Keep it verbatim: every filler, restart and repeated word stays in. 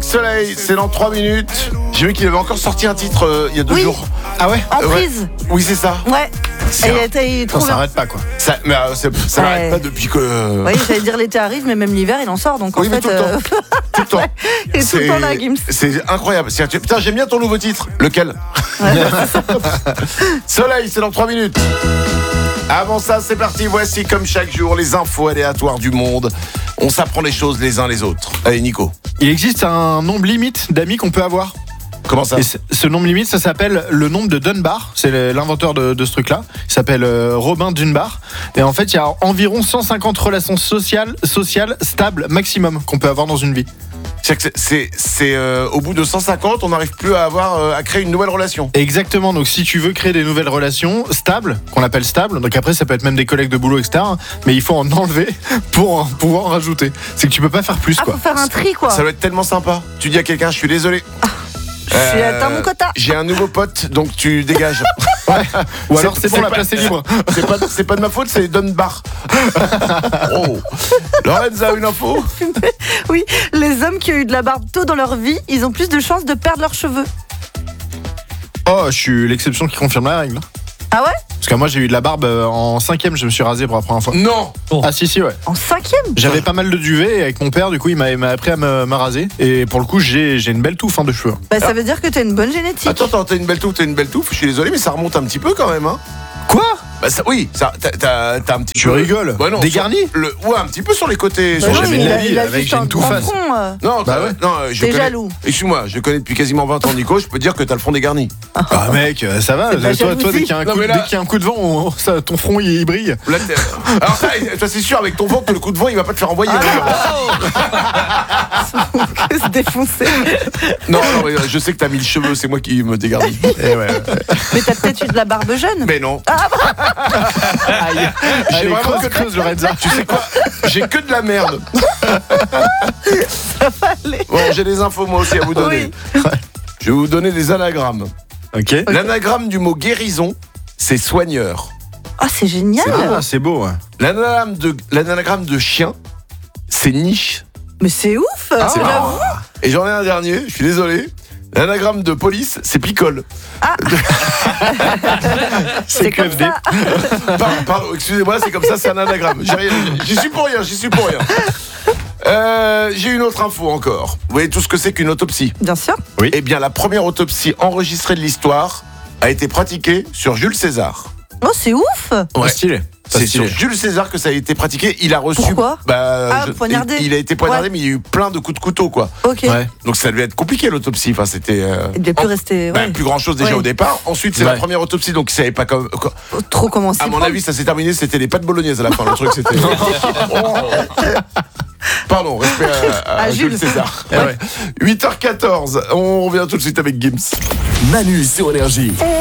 Soleil, c'est dans trois minutes. J'ai vu qu'il avait encore sorti un titre euh, il y a deux Oui. jours. Ah ouais En Euh, ouais. prise. Oui, c'est ça. Ouais. C'est Et un- il était trop Ça bien. s'arrête pas quoi. Ça, mais, euh, c'est- ça Ouais. n'arrête pas depuis que. Oui, j'allais dire l'été arrive, mais même l'hiver, il en sort. Donc en Oui, mais fait, tout le euh, Tout le temps. il est tout le temps là, Gims. C'est incroyable. C'est- Putain, j'aime bien ton nouveau titre. Lequel? Soleil, c'est dans trois minutes. Avant ça, c'est parti. Voici comme chaque jour les infos aléatoires du monde. On s'apprend les choses les uns les autres. Allez, Nico. Il existe un nombre limite d'amis qu'on peut avoir. Comment ça? Et c- ce nombre limite, ça s'appelle le nombre de Dunbar. C'est le- l'inventeur de, de ce truc-là. Il s'appelle euh, Robin Dunbar. Et en fait, il y a environ cent cinquante relations sociales, sociales stables maximum qu'on peut avoir dans une vie. C'est, que c'est, c'est euh, au bout de cent cinquante, on n'arrive plus à avoir euh, à créer une nouvelle relation. Exactement. Donc, si tu veux créer des nouvelles relations stables, qu'on appelle stables, donc après, ça peut être même des collègues de boulot, et cetera. Mais il faut en enlever pour en pouvoir en rajouter. C'est que tu peux pas faire plus, Ah, quoi. faut faire un tri, quoi. Ça doit être tellement sympa. Tu dis à quelqu'un, je suis désolé. Je suis Euh, atteint mon quota. J'ai un nouveau pote, donc tu dégages. Ou alors, C'est- c'est bon, c'est la pas- place est libre. C'est pas, c'est pas de ma faute, c'est Dunbar. Oh. Lorenz a une info. Oui, les hommes qui ont eu de la barbe tôt dans leur vie, ils ont plus de chances de perdre leurs cheveux. Oh, je suis l'exception qui confirme la règle. Ah ouais? Parce que moi, j'ai eu de la barbe euh, en cinquième, je me suis rasé pour la première fois. Non. Ah si, si, ouais. En cinquième? J'avais pas mal de duvet et avec mon père, du coup, il m'a, il m'a appris à me, me raser. Et pour le coup, j'ai, j'ai une belle touffe hein, de cheveux. Bah, ça veut dire que t'as une bonne génétique. Attends, attends, t'as une belle touffe, t'as une belle touffe. Je suis désolé, mais ça remonte un petit peu quand même, hein. Quoi? Bah ça, oui, ça, t'as, t'as, t'as un petit Tu peu. rigoles? Bah non, Dégarni? sur le, ouais, un petit peu sur les côtés. Bah sur non, les- jamais il de la a- vie, il a avec juste j'ai un une grand touffasse. front, euh. Non, Bah t'as- ouais. non, euh, je T'es connais. jaloux. Excuse-moi, je connais depuis quasiment vingt ans Nico, je peux dire que t'as le front dégarni. Ah mec, euh, ça va. C'est pas Toi, toi, dès qu'il y a un Non, coup, mais là- dès qu'il y a un coup de vent, on- ça, ton front il, il brille. Là, t'es- alors ça, toi c'est sûr, avec ton vent, que le coup de vent, il va pas te faire envoyer. Que se défoncer. Non, non, mais je sais que t'as mis le cheveu, c'est moi qui me dégarnis. Et ouais. Mais t'as peut-être eu de la barbe jeune. Mais non. Aïe. J'ai Allez, vraiment creuse, que de- creuse, Lorenza. Tu sais quoi? J'ai que de la merde. Ça va aller. Bon, j'ai des infos moi aussi à vous donner. Je vais vous donner des anagrammes. Ok. L'anagramme du mot guérison, c'est soigneur. Ah, c'est génial. C'est bien, c'est beau. Ouais. L'anagramme de, l'anagramme de chien, c'est niche. Mais c'est ouf. C'est j'avoue. marrant. Et j'en ai un dernier, je suis désolé. L'anagramme de police, c'est picole. C'est comme K F D. ça. Pardon, pardon, excusez-moi, c'est comme ça, c'est un anagramme. J'ai rien- J'y suis pour rien, j'y suis pour rien. Euh, j'ai une autre info encore. Vous voyez tout ce que c'est qu'une autopsie? Bien sûr. Eh bien, la première autopsie enregistrée de l'histoire a été pratiquée sur Jules César. Oh, c'est ouf. Pas stylé. Pas C'est sur stylé. Jules César que ça a été pratiqué. Il a reçu. Pourquoi bah, Ah, poignardé. Il, il a été poignardé, Ouais. mais il y a eu plein de coups de couteau, quoi. Ok. Ouais. Donc ça devait être compliqué l'autopsie. Enfin, c'était. euh, Il devait plus en- rester. bah, Ouais. plus grand chose déjà Ouais. au départ. Ensuite, c'est Ouais. la première autopsie, donc il savait pas comme. quoi- Trop comment s'y À mon prendre. avis, ça s'est terminé. C'était les pâtes bolognaises à la fin. Le truc, c'était. Pardon, respect à, à À Jules Jules. César. Eh ouais. huit heures quatorze. On revient tout de suite avec Gims. Manu sur Énergie.